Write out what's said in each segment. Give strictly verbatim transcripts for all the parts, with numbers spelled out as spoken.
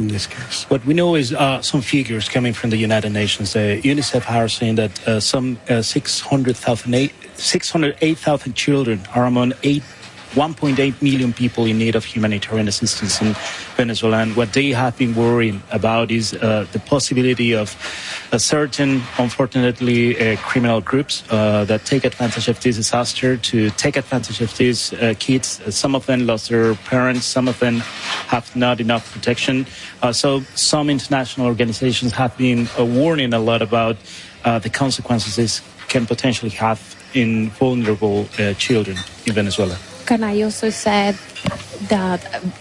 in this case? What we know is uh, some figures coming from the United Nations. Uh, UNICEF are saying that uh, some uh, six hundred eight thousand children are among eight. one point eight million people in need of humanitarian assistance in Venezuela. And what they have been worrying about is uh, the possibility of a certain, unfortunately, uh, criminal groups uh, that take advantage of this disaster to take advantage of these uh, kids. Uh, some of them lost their parents. Some of them have not enough protection. Uh, so some international organizations have been uh, warning a lot about uh, the consequences this can potentially have in vulnerable uh, children in Venezuela. Can I also say that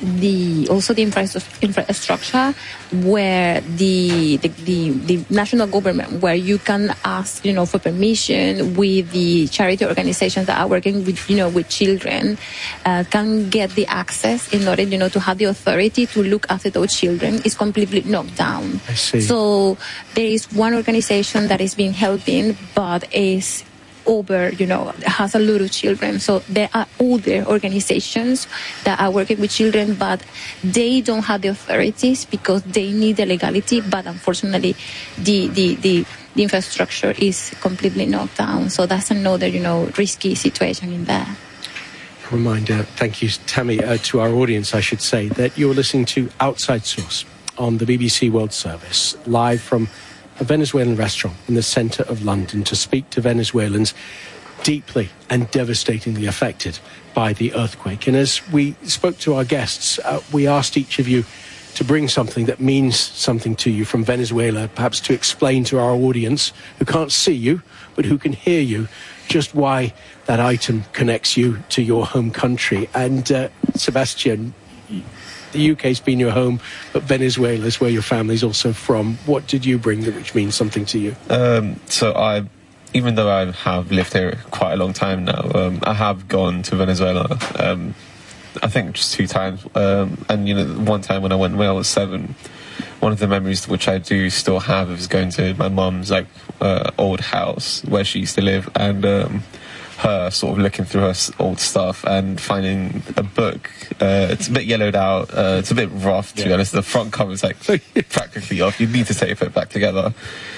the also the infrastructure where the, the the the national government, where you can ask, you know, for permission with the charity organizations that are working with, you know, with children, uh, can get the access in order, you know, to have the authority to look after those children, is completely knocked down. I see. So there is one organization that is being helping, but is over, you know, has a lot of children. So there are other organizations that are working with children, but they don't have the authorities because they need the legality. But unfortunately, the the the, the infrastructure is completely knocked down. So that's another, you know, risky situation in there. Reminder, thank you, Tammy, uh, to our audience, I should say, that you're listening to Outside Source on the B B C World Service, live from a Venezuelan restaurant in the centre of London to speak to Venezuelans deeply and devastatingly affected by the earthquake. And as we spoke to our guests, uh, we asked each of you to bring something that means something to you from Venezuela, perhaps to explain to our audience who can't see you, but who can hear you, just why that item connects you to your home country. And uh, Sebastian, the U K's been your home, but Venezuela is where your family's also from. What did you bring that which means something to you? Um, so I, even though I have lived here quite a long time now, um, I have gone to Venezuela. Um, I think just two times. Um, and you know, one time when I went when I was seven, one of the memories which I do still have is going to my mum's like uh, old house where she used to live, and um, her sort of looking through her old stuff and finding a book. Uh, it's a bit yellowed out. Uh, it's a bit rough, to yeah. be honest. The front cover is like practically off. You need to tape it back together.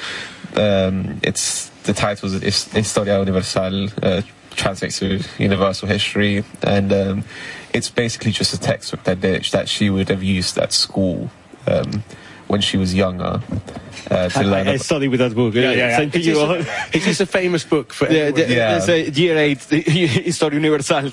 Um, it's the title is Historia Universal, uh, translates to Universal History, and um, it's basically just a textbook that they, that she would have used at school um, when she was younger. Uh, to I, learn I, I studied with that book. Yeah, yeah, yeah. Same to you. It is a famous book for yeah, everyone. the, yeah. There's a year eight Historia Universal.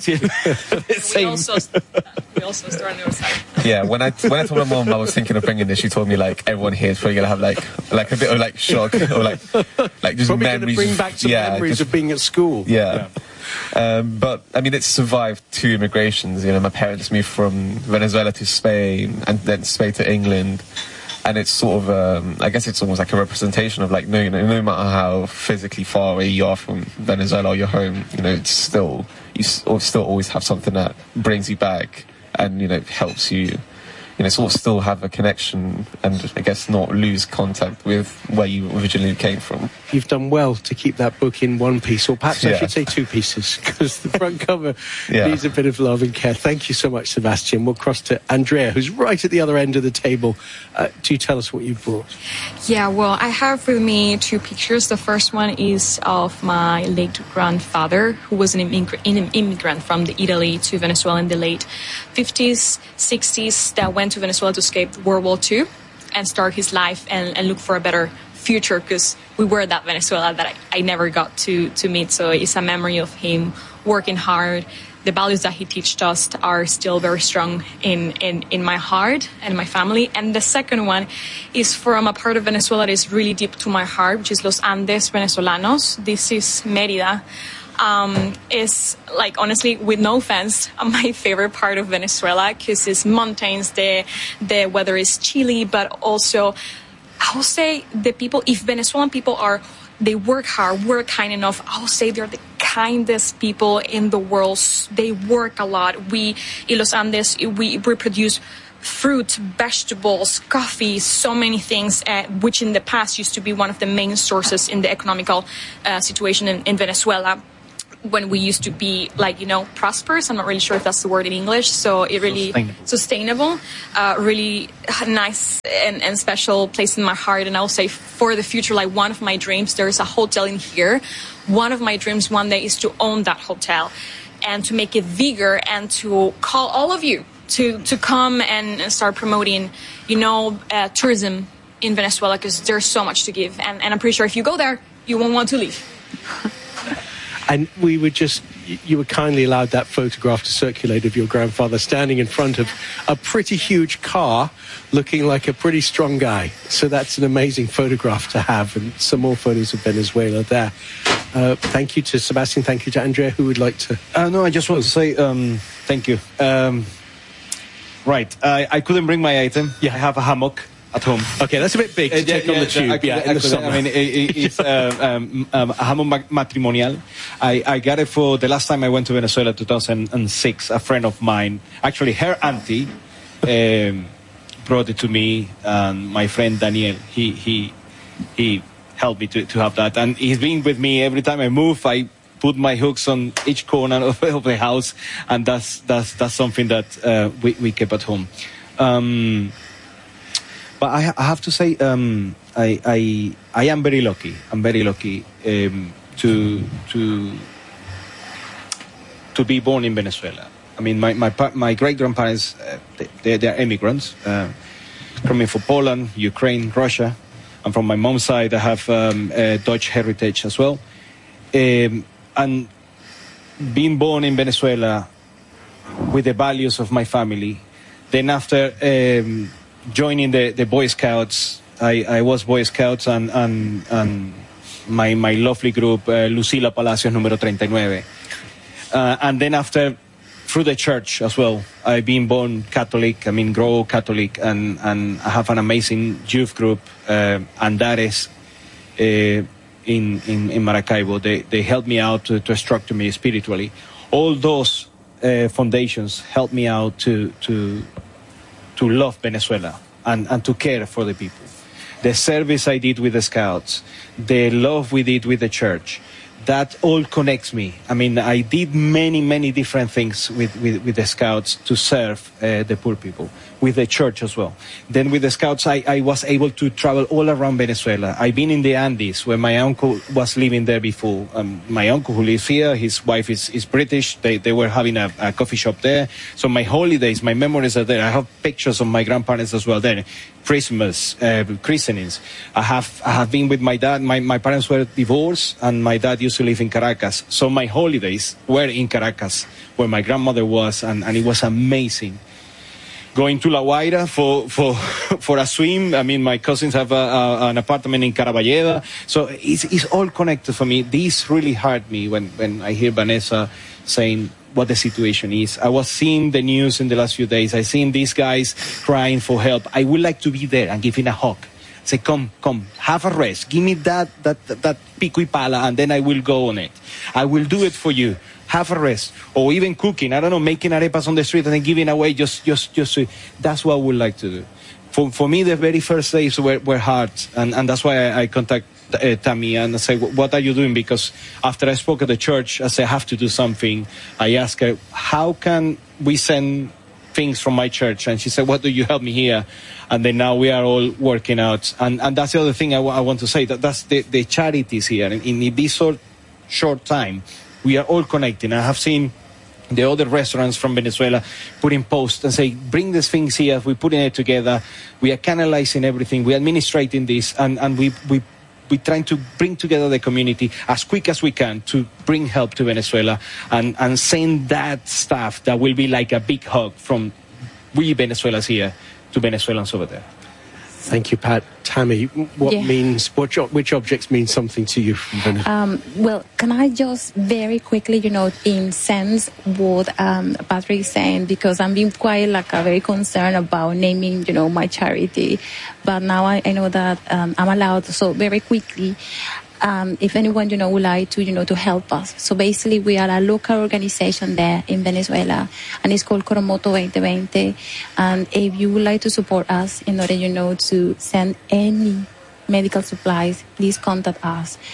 we also we also Historia Universal. Yeah, when I when I told my mom I was thinking of bringing this, she told me like everyone here is probably gonna have like like a bit of like shock or like like just probably memories. Bring back some yeah, memories just, of being at school. Yeah. yeah. Um, but I mean, it's survived two immigrations. You know, my parents moved from Venezuela to Spain, and then Spain to England. And it's sort of, um, I guess it's almost like a representation of like, no, you know, no matter how physically far away you are from Venezuela or your home, you know, it's still, you still always have something that brings you back and, you know, helps you, you know, sort of still have a connection and I guess not lose contact with where you originally came from. You've done well to keep that book in one piece, or perhaps yeah. I should say two pieces, because the front cover yeah. needs a bit of love and care. Thank you so much, Sebastian. We'll cross to Andrea, who's right at the other end of the table. Uh, do tell us what you've brought. Yeah, well, I have with me two pictures. The first one is of my late grandfather, who was an immigrant, an immigrant from the Italy to Venezuela in the late fifties, sixties, that went to Venezuela to escape World War Two and start his life and, and look for a better future, because we were that Venezuela that I, I never got to, to meet. So it's a memory of him working hard. The values that he taught us are still very strong in, in, in my heart and my family. And the second one is from a part of Venezuela that is really deep to my heart, which is Los Andes Venezolanos. This is Mérida. Um, is like, honestly, with no offense, my favorite part of Venezuela, because it's mountains, the the weather is chilly, but also I will say the people, if Venezuelan people are, they work hard, work kind enough, I will say they're the kindest people in the world. They work a lot. We, in Los Andes, we reproduce fruit, vegetables, coffee, so many things, uh, which in the past used to be one of the main sources in the economical uh, situation in, in Venezuela. when we used to be like, you know, prosperous. I'm not really sure if that's the word in English. So it really Sustainable. sustainable, uh, really nice and, and special place in my heart. And I will say for the future, like one of my dreams, there is a hotel in here. One of my dreams one day is to own that hotel and to make it bigger and to call all of you to, to come and start promoting, you know, uh, tourism in Venezuela, because there's so much to give. And, and I'm pretty sure if you go there, you won't want to leave. And we were just, you were kindly allowed that photograph to circulate of your grandfather standing in front of a pretty huge car, looking like a pretty strong guy. So that's an amazing photograph to have, and some more photos of Venezuela there. Uh, thank you to Sebastian. Thank you to Andrea. Who would like to? Uh, no, I just want to say um, thank you. Um, right, I, I couldn't bring my item. Yeah, I have a hammock at home. Okay, that's a bit big to Uh, yeah, take on yeah, the tube. I could- yeah, I in the could- summer. I mean, it, it- it's uh, um, um, a hammock ma- matrimonial. I, I got it for the last time I went to Venezuela, two thousand six. A friend of mine, actually her auntie, um, brought it to me, and my friend Daniel, he he he helped me to, to have that, and he's been with me every time I move. I put my hooks on each corner of, of the house, and that's that's that's something that uh, we we keep at home. Um, But I, I have to say, um, I, I I am very lucky. I'm very lucky um, to to to be born in Venezuela. I mean, my my pa- my great grandparents, uh, they they are immigrants uh, coming from Poland, Ukraine, Russia, and from my mom's side, I have um, uh, Dutch heritage as well. Um, and being born in Venezuela with the values of my family, then after. Um, Joining the, the Boy Scouts, I, I was Boy Scouts, and, and, and my, my lovely group, uh, Lucila Palacios, número thirty-nine. Uh, and then after, through the church as well, I've been born Catholic, I mean, grow Catholic, and, and I have an amazing youth group, uh, Andares, uh, in, in, in Maracaibo. They, they helped me out to, to structure me spiritually. All those uh, foundations helped me out to... to to love Venezuela and, and to care for the people. The service I did with the Scouts, the love we did with the church, that all connects me. I mean, I did many, many different things with, with, with the Scouts to serve uh, the poor people, with the church as well. Then with the Scouts, I, I was able to travel all around Venezuela. I've been in the Andes, where my uncle was living there before. Um, my uncle who lives here, his wife is, is British. They, they were having a, a coffee shop there. So my holidays, my memories are there. I have pictures of my grandparents as well there. Christmas, uh, christenings. I have I have been with my dad. My, my parents were divorced, and my dad used to live in Caracas. So my holidays were in Caracas, where my grandmother was, and, and it was amazing. Going to La Guaira for for for a swim. I mean, my cousins have a, a, an apartment in Caraballeda, so it's it's all connected for me. This really hurt me when when I hear Vanessa saying what the situation is. I was seeing the news in the last few days. I seen these guys crying for help. I would like to be there and give him a hug. Say, come, come, have a rest. Give me that, that, that, that pico y pala, and then I will go on it. I will do it for you. Have a rest. Or even cooking, I don't know, making arepas on the street and then giving away just, just, just. That's what I would like to do. For, for me, the very first days were, were hard, and, and that's why I, I contact uh, Tammy and I say, what are you doing? Because after I spoke at the church, I said, I have to do something. I asked her, how can we send things from my church? And she said, what do you help me here? And then now we are all working out. And, and that's the other thing I, w- I want to say, that that's the, the charities here. In, in this short, short time, we are all connecting. I have seen the other restaurants from Venezuela putting posts and say, bring these things here, we're putting it together, we are canalizing everything, we're administrating this, and, and we, we, we're trying to bring together the community as quick as we can to bring help to Venezuela, and, and send that stuff that will be like a big hug from we Venezuelans here to Venezuelans over there. Thank you, Pat. Tammy, what Yeah. means, what, which objects mean something to you from Venezuela? Um, well, can I just very quickly, you know, in sense what um, Patrick is saying, because I'm being quite like a very concerned about naming, you know, my charity, but now I, I know that um, I'm allowed. So very quickly, um, if anyone, you know, would like to, you know, to help us. So basically, we are a local organization there in Venezuela, and it's called Coromoto twenty twenty. And if you would like to support us in order, you know, to send any medical supplies, please contact us.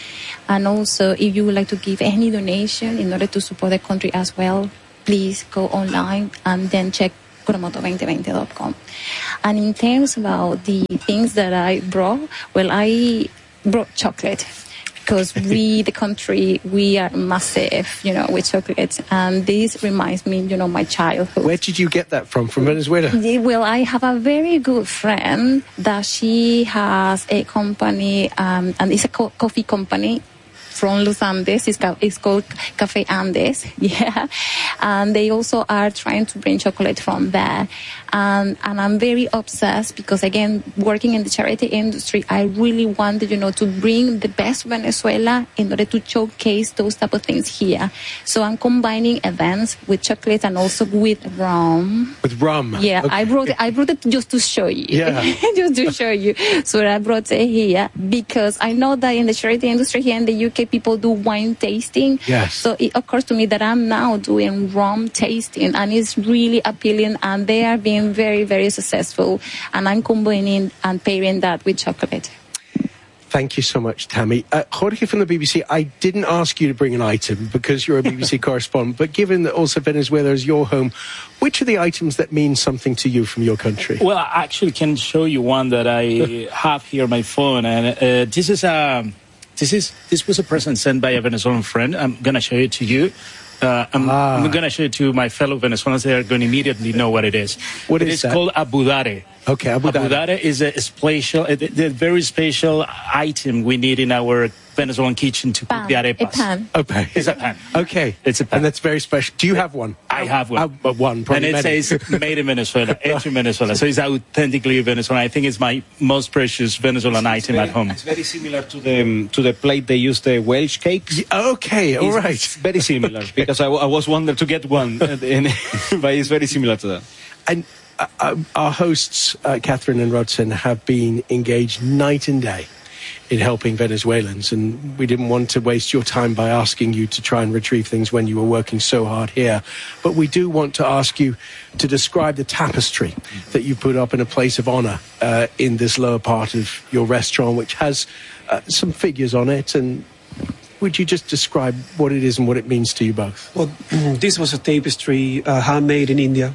And also, if you would like to give any donation in order to support the country as well, please go online and then check Coromoto twenty twenty dot com. And in terms about the things that I brought, well, I brought chocolate. Because we, the country, we are massive, you know, with chocolate. And this reminds me, you know, my childhood. Where did you get that from? From Venezuela? Yeah, well, I have a very good friend that she has a company, um, and it's a co- coffee company from Los Andes. It's, ca- it's called Cafe Andes. Yeah. And they also are trying to bring chocolate from there. And, and I'm very obsessed because, again, working in the charity industry, I really wanted, you know, to bring the best Venezuela in order to showcase those type of things here. So I'm combining events with chocolate and also with rum. With rum? Yeah, Okay. I brought it, I brought it just to show you. Yeah. Just to show you. So I brought it here because I know that in the charity industry here in the U K, people do wine tasting. Yes. So it occurs to me that I'm now doing rum tasting, and it's really appealing, and they are being very, very successful. And I'm combining and pairing that with chocolate. Thank you so much, Tammy. Uh, Jorge from the B B C, I didn't ask you to bring an item because you're a B B C correspondent, but given that also Venezuela is your home, which are the items that mean something to you from your country? Well, I actually can show you one that I have here on my phone, and uh, this is a this is this was a present sent by a Venezuelan friend. I'm gonna show it to you. Uh, I'm, Ah. I'm going to show it to my fellow Venezuelans. They are going to immediately know what it is. What it is is that? called abudare. Okay, abudare. Abudare is a special, a, a very special item we need in our Venezuelan kitchen to cook Pan, the a arepas. pan. Okay. It's a pan. Okay. It's a pan. And that's very special. Do you have one? I have one. Uh, but one, And probably it many. says made in Venezuela, entry Venezuela. So it's authentically Venezuelan. I think it's my most precious Venezuelan item very, at home. It's very similar to the um, to the plate they use the Welsh cakes. Okay, all It's- right. It's very similar because I, w- I was wondering to get one, uh, and, but it's very similar to that. And uh, uh, our hosts, uh, Catherine and Rodson, have been engaged night and day in helping Venezuelans, and we didn't want to waste your time by asking you to try and retrieve things when you were working so hard here. But we do want to ask you to describe the tapestry that you put up in a place of honour uh, in this lower part of your restaurant, which has uh, some figures on it. And would you just describe what it is and what it means to you both? Well, this was a tapestry uh, handmade in India,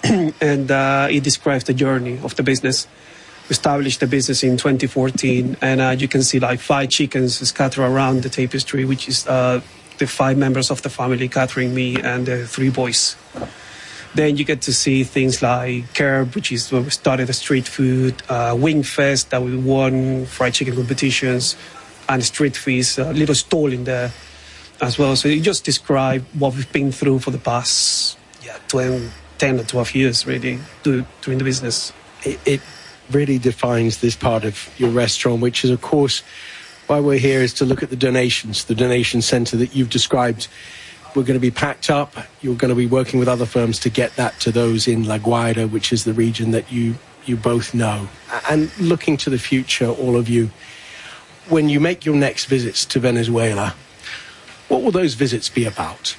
and uh, it describes the journey of the business. We established the business in twenty fourteen, and uh, you can see like five chickens scattered around the tapestry, which is uh, the five members of the family, Catherine, me, and the three boys. Then you get to see things like Curb, which is where we started the street food, uh, Wing Fest, that we won fried chicken competitions, and Street Feast, a little stall in there as well. So you just describe what we've been through for the past yeah, twenty, ten or twelve years, really, do, doing the business. It, it really defines this part of your restaurant, which is, of course, why we're here, is to look at the donations, the donation centre that you've described. We're going to be packed up. You're going to be working with other firms to get that to those in La Guaira, which is the region that you, you both know. And looking to the future, all of you, when you make your next visits to Venezuela, what will those visits be about?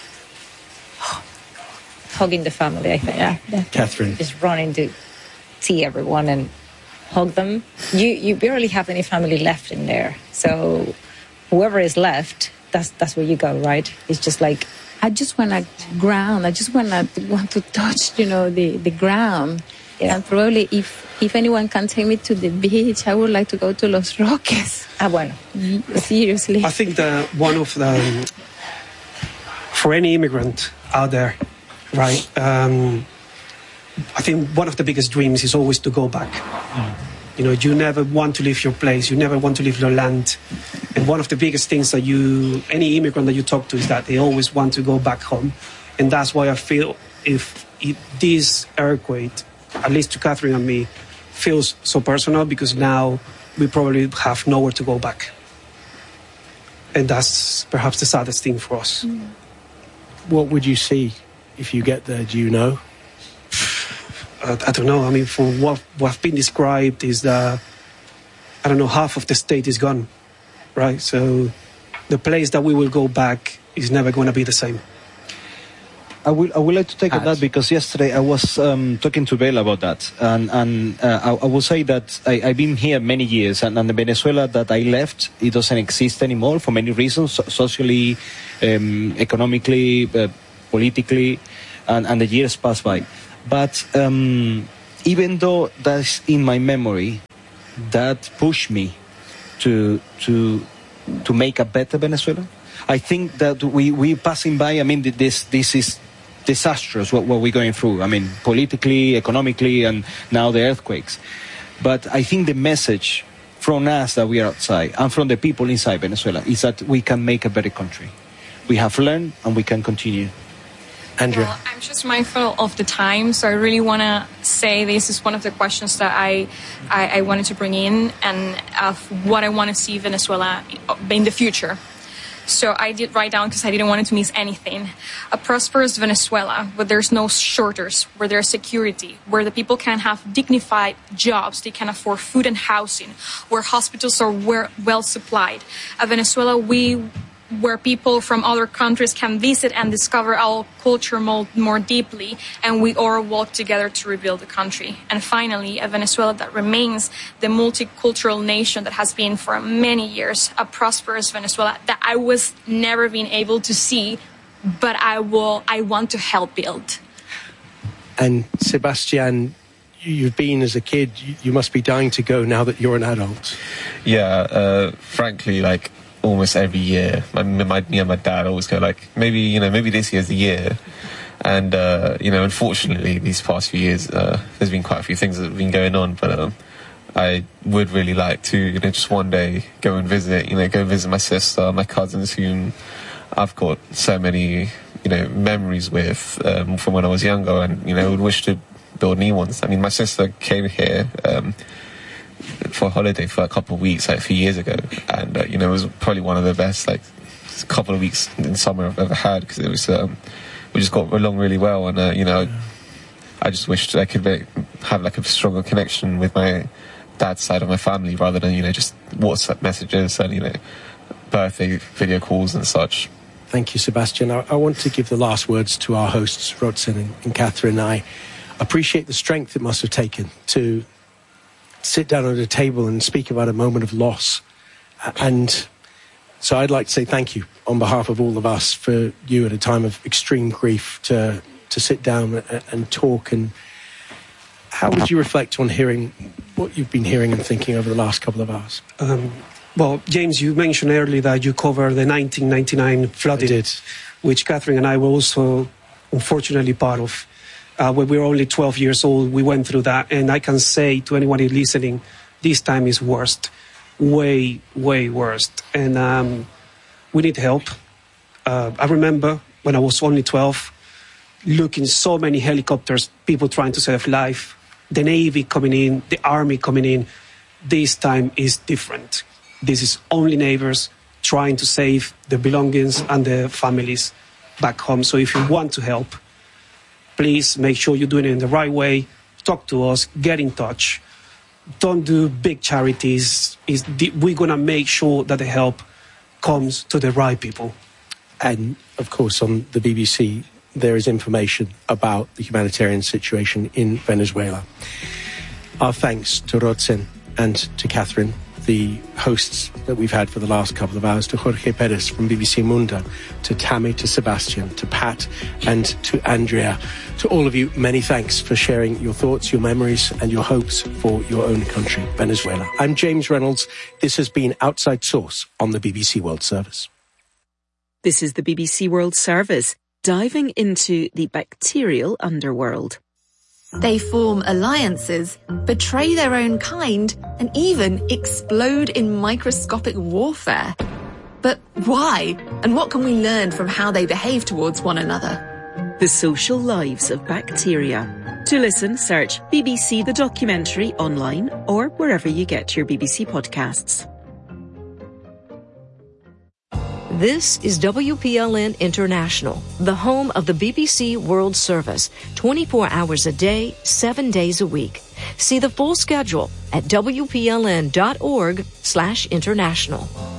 Hugging the family, I think. Yeah. Catherine? Just running to see everyone and hug them. You you barely have any family left in there. So whoever is left, that's that's where you go, right? It's just like, I just want to ground. I just want to want to touch, you know, the, the ground. Yeah. And probably if, if anyone can take me to the beach, I would like to go to Los Roques. ah, bueno. Seriously. I think that one of the, um, for any immigrant out there, right, um, I think one of the biggest dreams is always to go back. Mm. You know, you never want to leave your place. You never want to leave your land. And one of the biggest things that you, any immigrant that you talk to, is that they always want to go back home. And that's why I feel if it, this earthquake, at least to Catherine and me, feels so personal, because now we probably have nowhere to go back. And that's perhaps the saddest thing for us. Mm. What would you see if you get there? Do you know? Uh, I don't know. I mean, from what what's been described is that, I don't know, half of the state is gone, right? So the place that we will go back is never going to be the same. I will. I would like to take Pat. on that because yesterday I was um, talking to Bella about that, and and uh, I, I will say that I, I've been here many years, and, and the Venezuela that I left, it doesn't exist anymore for many reasons, so, socially, um, economically, uh, politically, and, and the years pass by. But um, even though that's in my memory, that pushed me to to to make a better Venezuela. I think that we we passing by. I mean, this this is disastrous what, what we're going through. I mean, politically, economically, and now the earthquakes. But I think the message from us that we are outside and from the people inside Venezuela is that we can make a better country. We have learned and we can continue. Andrea. Well, I'm just mindful of the time, so I really want to say this is one of the questions that I, I, I wanted to bring in, and of what I want to see Venezuela in the future. So I did write down, because I didn't want to miss anything, a prosperous Venezuela where there's no shortage, where there's security, where the people can have dignified jobs, they can afford food and housing, where hospitals are well supplied. A Venezuela we where people from other countries can visit and discover our culture more, more deeply, and we all work together to rebuild the country. And finally, a Venezuela that remains the multicultural nation that has been for many years, a prosperous Venezuela that I was never been able to see, but I will, I want to help build. And Sebastian, you've been as a kid, you must be dying to go now that you're an adult. Yeah, uh, frankly, like, almost every year, my, my, me and my dad always go like, maybe, you know, maybe this year's the year. And, uh, you know, unfortunately, these past few years, uh, there's been quite a few things that have been going on, but um, I would really like to, you know, just one day go and visit, you know, go visit my sister, my cousins, whom I've got so many, you know, memories with um, from when I was younger, and, you know, would wish to build new ones. I mean, my sister came here um, for a holiday for a couple of weeks, like a few years ago, and uh, you know, it was probably one of the best like couple of weeks in summer I've ever had, because it was um, we just got along really well, and uh, you know, yeah. I just wished I could make, have like a stronger connection with my dad's side of my family, rather than, you know, just WhatsApp messages and, you know, birthday video calls and such. Thank you, Sebastian. I, I want to give the last words to our hosts, Rodson and, and Catherine. I appreciate the strength it must have taken to sit down at a table and speak about a moment of loss. And so I'd like to say thank you on behalf of all of us for you at a time of extreme grief to to sit down and, and talk. And how would you reflect on hearing what you've been hearing and thinking over the last couple of hours? Um, well, James, you mentioned earlier that you covered the nineteen ninety-nine flooding, I did. Which Catherine and I were also unfortunately part of. Uh, when we were only twelve years old, we went through that. And I can say to anyone listening, this time is worst. Way, way worst. And um, we need help. Uh, I remember when I was only twelve, looking so many helicopters, people trying to save life, the Navy coming in, the Army coming in. This time is different. This is only neighbors trying to save the belongings and the families back home. So if you want to help, please make sure you're doing it in the right way. Talk to us, get in touch. Don't do big charities. Is we're going to make sure that the help comes to the right people. And, of course, on the B B C, there is information about the humanitarian situation in Venezuela. Our thanks to Rodson and to Catherine, the hosts that we've had for the last couple of hours, to Jorge Perez from B B C Mundo, to Tammy, to Sebastian, to Pat, and to Andrea. To all of you, many thanks for sharing your thoughts, your memories, and your hopes for your own country, Venezuela. I'm James Reynolds. This has been Outside Source on the B B C World Service. This is the B B C World Service, diving into the bacterial underworld. They form alliances, betray their own kind, and even explode in microscopic warfare. But why? And what can we learn from how they behave towards one another? The social lives of bacteria. To listen, search B B C The Documentary online or wherever you get your B B C podcasts. This is W P L N International, the home of the B B C World Service, twenty-four hours a day, seven days a week. See the full schedule at W P L N dot org slash international.